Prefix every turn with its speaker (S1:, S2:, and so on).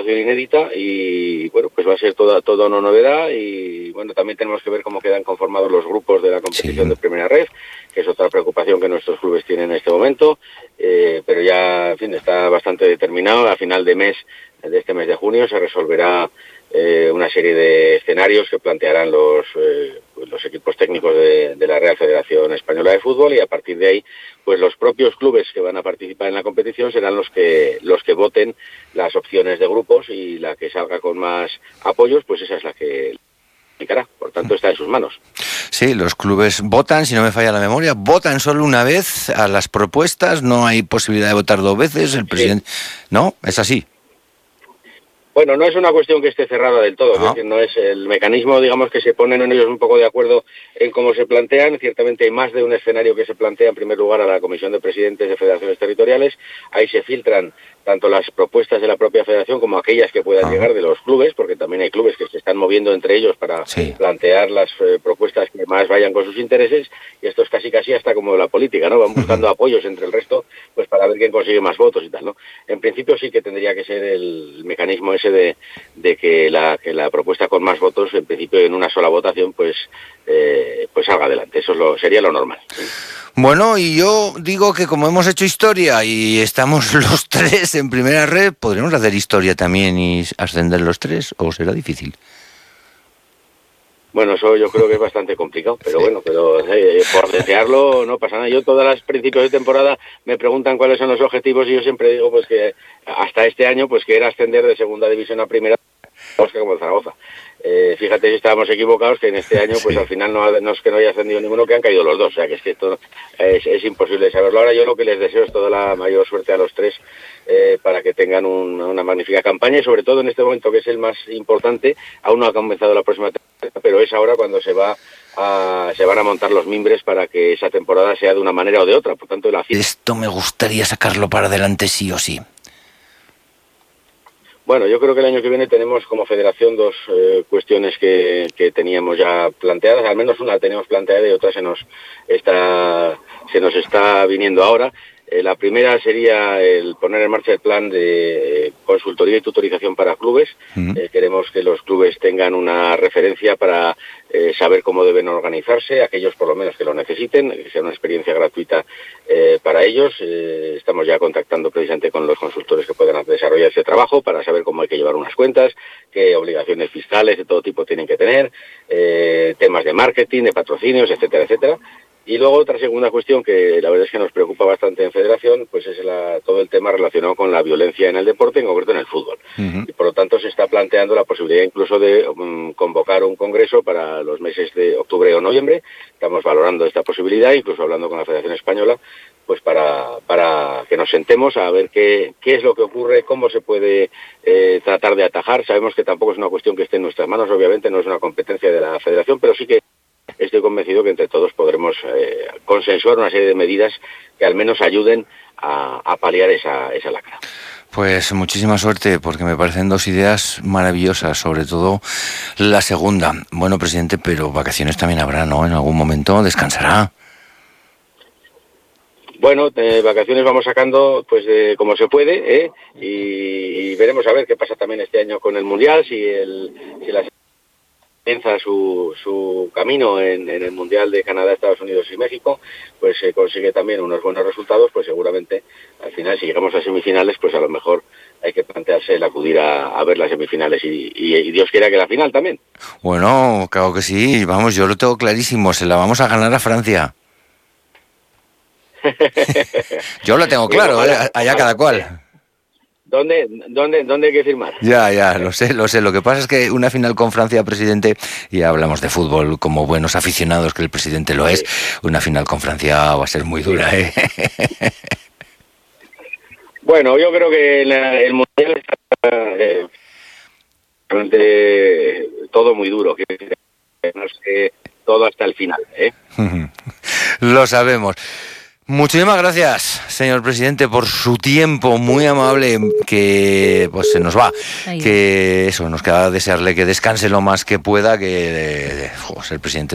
S1: situación inédita y bueno, pues va a ser toda una novedad y bueno, también tenemos que ver cómo quedan conformados los grupos de la competición de Primera Ref, que es otra preocupación que nuestros clubes tienen en este momento, pero ya, en fin, está bastante determinado. A final de este mes de junio se resolverá una serie de escenarios que plantearán los equipos técnicos de la Real Federación Española de Fútbol, y a partir de ahí pues los propios clubes que van a participar en la competición serán los que voten las opciones de grupos, y la que salga con más apoyos pues esa es la que aplicará. Por tanto, está en sus manos.
S2: Sí, los clubes votan, si no me falla la memoria, votan solo una vez a las propuestas, no hay posibilidad de votar dos veces, el presidente... ¿No? ¿Es así?
S1: Bueno, no es una cuestión que esté cerrada del todo, es decir, no es el mecanismo, digamos, que se ponen en ellos un poco de acuerdo en cómo se plantean. Ciertamente hay más de un escenario que se plantea, en primer lugar, a la Comisión de Presidentes de Federaciones Territoriales. Ahí se filtran tanto las propuestas de la propia federación como aquellas que puedan llegar de los clubes, porque también hay clubes que se están moviendo entre ellos para plantear las propuestas que más vayan con sus intereses, y esto es casi hasta como la política, ¿no? Van buscando apoyos entre el resto, pues para ver quién consigue más votos y tal, ¿no? En principio sí que tendría que ser el mecanismo ese de que la propuesta con más votos, en principio en una sola votación, pues salga adelante. Eso sería lo normal.
S2: Bueno, y yo digo que como hemos hecho historia y estamos los tres en Primera Red, ¿podremos hacer historia también y ascender los tres, o será difícil?
S1: Bueno, eso yo creo que es bastante complicado, pero bueno, por desearlo no pasa nada. Yo todas las principios de temporada me preguntan cuáles son los objetivos y yo siempre digo pues que hasta este año pues que era ascender de segunda división a primera, como el Zaragoza. Fíjate si estábamos equivocados, que en este año pues al final no es que no haya ascendido ninguno, que han caído los dos, o sea que es que esto es imposible saberlo. Ahora yo lo que les deseo es toda la mayor suerte a los tres para que tengan una magnífica campaña, y sobre todo en este momento que es el más importante. Aún no ha comenzado la próxima temporada, pero es ahora cuando se van a montar los mimbres para que esa temporada sea de una manera o de otra. Por tanto,
S2: esto me gustaría sacarlo para adelante sí o sí.
S1: Bueno, yo creo que el año que viene tenemos como federación dos cuestiones que teníamos ya planteadas. Al menos una la teníamos planteada y otra se nos está viniendo ahora. La primera sería el poner en marcha el plan de consultoría y tutorización para clubes. Queremos que los clubes tengan una referencia para saber cómo deben organizarse, aquellos por lo menos que lo necesiten, que sea una experiencia gratuita para ellos. Estamos ya contactando precisamente con los consultores que puedan desarrollar ese trabajo para saber cómo hay que llevar unas cuentas, qué obligaciones fiscales de todo tipo tienen que tener, temas de marketing, de patrocinios, etcétera, etcétera. Y luego otra segunda cuestión que la verdad es que nos preocupa bastante en Federación, pues es todo el tema relacionado con la violencia en el deporte, en concreto en el fútbol. Y por lo tanto se está planteando la posibilidad incluso de convocar un congreso para los meses de octubre o noviembre. Estamos valorando esta posibilidad, incluso hablando con la Federación Española, pues para que nos sentemos a ver qué es lo que ocurre, cómo se puede tratar de atajar. Sabemos que tampoco es una cuestión que esté en nuestras manos, obviamente no es una competencia de la Federación, pero sí que estoy convencido que entre todos podremos consensuar una serie de medidas que al menos ayuden a paliar esa lacra.
S2: Pues muchísima suerte, porque me parecen dos ideas maravillosas, sobre todo la segunda. Bueno, presidente, pero vacaciones también habrá, ¿no? En algún momento descansará.
S1: Bueno, vacaciones vamos sacando pues como se puede, y veremos a ver qué pasa también este año con el Mundial, si la comienza su camino en el Mundial de Canadá, Estados Unidos y México, pues consigue también unos buenos resultados, pues seguramente al final, si llegamos a semifinales, pues a lo mejor hay que plantearse el acudir a ver las semifinales y Dios quiera que la final también.
S2: Bueno, claro que sí, vamos, yo lo tengo clarísimo, se la vamos a ganar a Francia. Yo lo tengo claro, allá cada cual.
S1: ¿Dónde hay que firmar?
S2: Ya, lo sé. Lo que pasa es que una final con Francia, presidente, y hablamos de fútbol como buenos aficionados, que el presidente lo es, una final con Francia va a ser muy dura, ¿eh?
S1: Bueno, yo creo que el Mundial está realmente todo muy duro, que no sé, todo hasta el final, ¿eh?
S2: Lo sabemos. Muchísimas gracias, señor presidente, por su tiempo muy amable, que pues se nos va. Que eso, nos queda desearle que descanse lo más que pueda, que el presidente